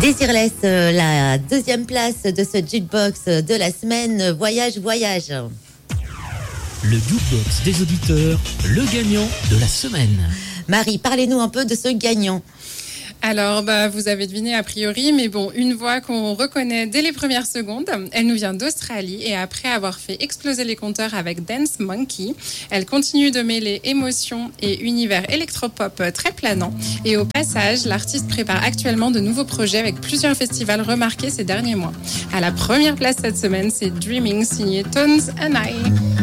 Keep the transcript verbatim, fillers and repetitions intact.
Désirless, euh, la deuxième place de ce jukebox de la semaine. Voyage, voyage. Le jukebox des auditeurs, le gagnant de la semaine. Marie, parlez-nous un peu de ce gagnant. Alors, bah, vous avez deviné a priori, mais bon, une voix qu'on reconnaît dès les premières secondes. Elle nous vient d'Australie et après avoir fait exploser les compteurs avec Dance Monkey, elle continue de mêler émotion et univers électropop très planant. Et au passage, l'artiste prépare actuellement de nouveaux projets avec plusieurs festivals remarqués ces derniers mois. À la première place cette semaine, c'est Dreaming signé Tones and I.